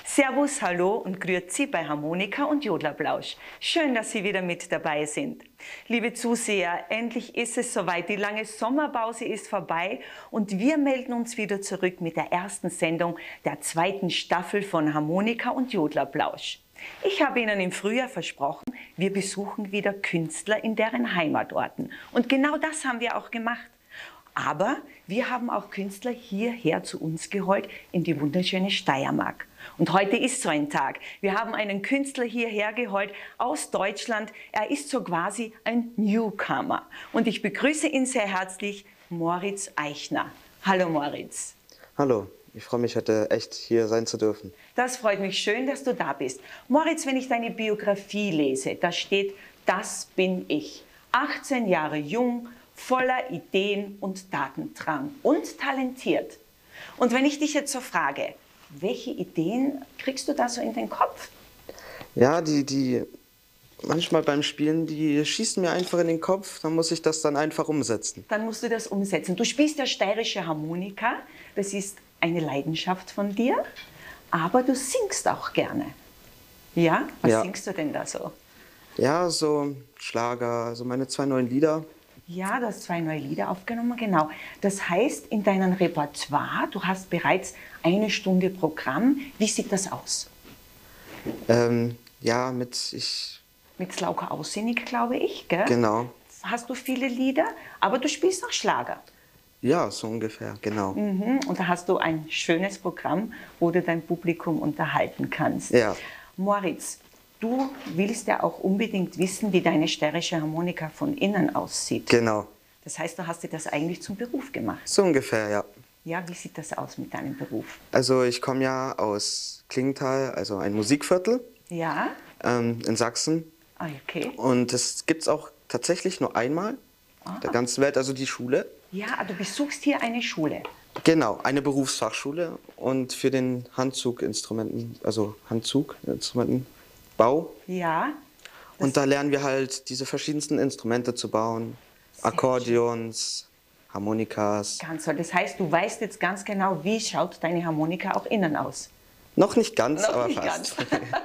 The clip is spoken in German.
Servus, hallo und grüezi bei Harmonika und Jodlerplausch. Schön, dass Sie wieder mit dabei sind. Liebe Zuseher, endlich ist es soweit. Die lange Sommerpause ist vorbei und wir melden uns wieder zurück mit der ersten Sendung der zweiten Staffel von Harmonika und Jodlerplausch. Ich habe Ihnen im Frühjahr versprochen, wir besuchen wieder Künstler in deren Heimatorten. Und genau das haben wir auch gemacht. Aber wir haben auch Künstler hierher zu uns geholt, in die wunderschöne Steiermark. Und heute ist so ein Tag. Wir haben einen Künstler hierher geholt aus Deutschland. Er ist so quasi ein Newcomer. Und ich begrüße ihn sehr herzlich, Moritz Eichner. Hallo Moritz. Hallo, ich freue mich heute echt hier sein zu dürfen. Das freut mich, schön, dass du da bist. Moritz, wenn ich deine Biografie lese, da steht, das bin ich. 18 Jahre jung, voller Ideen und Tatendrang und talentiert. Und wenn ich dich jetzt so frage, welche Ideen kriegst du da so in den Kopf? Ja, die manchmal beim Spielen, die schießen mir einfach in den Kopf, dann muss ich das dann einfach umsetzen. Dann musst du das umsetzen. Du spielst ja steirische Harmonika, das ist eine Leidenschaft von dir, aber du singst auch gerne. Ja? Was singst du denn da so? Ja, so Schlager, also meine 2 neuen Lieder. Ja, du hast 2 neue Lieder aufgenommen, genau. Das heißt, in deinem Repertoire, du hast bereits 1 Stunde Programm. Wie sieht das aus? Ja, Mit Slauka Aussinnig, glaube ich, gell? Genau. Hast du viele Lieder, aber du spielst auch Schlager. Ja, so ungefähr, genau. Und da hast du ein schönes Programm, wo du dein Publikum unterhalten kannst. Ja. Moritz, du willst ja auch unbedingt wissen, wie deine steirische Harmonika von innen aussieht. Genau. Das heißt, du hast dir das eigentlich zum Beruf gemacht. So ungefähr, ja. Ja, wie sieht das aus mit deinem Beruf? Also ich komme ja aus Klingenthal, also ein Musikviertel Ja? in Sachsen. Ah, okay. Und das gibt es auch tatsächlich nur einmal auf der ganzen Welt, also die Schule. Ja, du besuchst hier eine Schule. Genau, eine Berufsfachschule und für den Handzuginstrumenten, also Handzuginstrumentenbau. Ja. Und da lernen wir halt diese verschiedensten Instrumente zu bauen, Akkordeons, Harmonikas. Ganz toll. Das heißt, du weißt jetzt ganz genau, wie schaut deine Harmonika auch innen aus. Noch nicht ganz, Noch aber nicht fast. ganz.